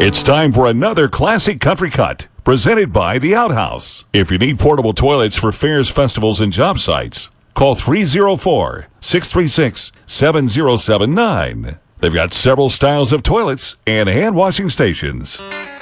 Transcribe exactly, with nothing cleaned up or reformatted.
It's time for another classic country cut, presented by The Outhouse. If you need portable toilets for fairs, festivals, and job sites, call three oh four, six three six, seven oh seven nine. They've got several styles of toilets and hand washing stations.